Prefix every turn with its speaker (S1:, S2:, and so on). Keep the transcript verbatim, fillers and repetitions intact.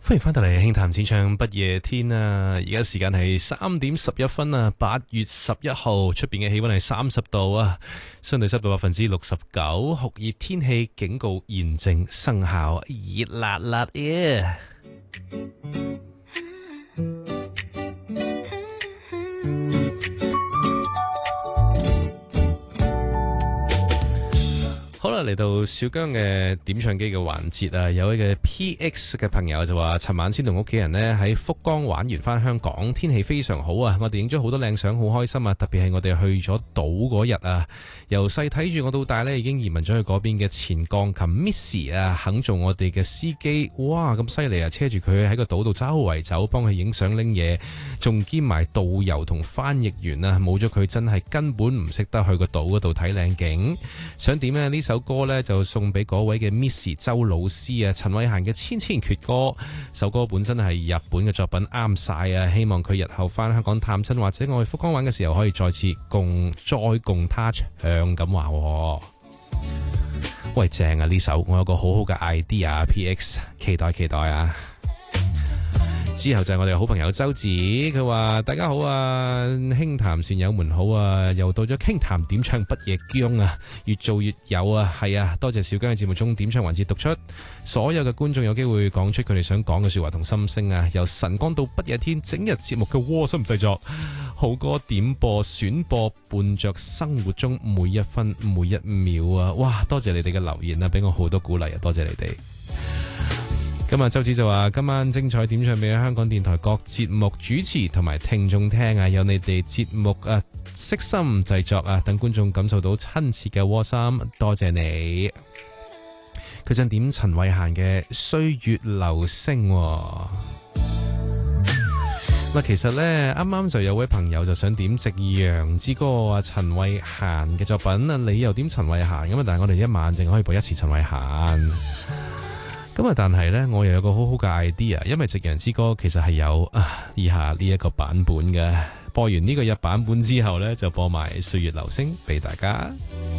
S1: 歡迎翻到嚟《輕談淺唱不夜天》啊！而家時間係三點十一分啊，八月十一號，出邊嘅氣溫係三十度啊，相對濕度百分之六十九，酷熱天氣警告現正生效，熱辣辣耶！好啦，嚟到小姜嘅點唱機嘅環節啊，有位嘅 P X 嘅朋友就話，尋晚先同屋企人呢喺福岡玩完翻香港，天氣非常好啊，我哋影咗好多靚相，好開心啊！特別係我哋去咗島嗰日啊，由細睇住我到大呢，已經移民咗去嗰邊嘅前鋼琴 Missy 啊，肯做我哋嘅司機，哇咁犀利啊！車住佢喺個島度周圍走，幫佢影相拎嘢，仲兼埋導遊同翻譯員啊！冇咗佢真係根本唔識得去個島嗰度睇靚景。想點呢？呢首歌呢就送俾嗰位嘅 Miss 周老師啊，陳慧嫻嘅千千闕歌。首歌本身係日本嘅作品，啱晒啊！希望佢日後翻香港探親或者我去福岡玩嘅時候，可以再次共再共他唱咁話。喂，正啊！呢首我有個好好嘅 idea P X， 期待期待啊！之後就係我哋好朋友周子，佢話大家好啊，輕談善友們好啊，又到咗傾談點唱不夜姜啊，越做越有啊，係啊，多謝小姜嘅節目中點唱環節讀出所有嘅觀眾有機會講出佢哋想講嘅說話同心聲啊，由晨光到不夜天整日節目嘅窩心製作，好歌點播選播伴着生活中每一分每一秒啊，哇，多謝你哋嘅留言啊，俾我好多鼓勵啊，多謝你哋。今日周子就話今晚精彩點唱俾香港電台各節目主持同埋聽眾聽啊，有你哋節目啊悉心製作啊，等觀眾感受到親切嘅窩心，多謝你。佢想點陳慧嫻嘅歲月留聲。嗱，其實呢，啱啱就有位朋友就想點夕陽之歌啊，陳慧嫻嘅作品啊，你又點陳慧嫻咁啊？但係我哋一晚淨可以播一次陳慧嫻。咁啊！但係呢，我又有個好好嘅 idea， 因為《夕陽之歌》其實係有啊以下呢一個版本嘅。播完呢個日版本之後呢，就播埋《歲月留聲》俾大家。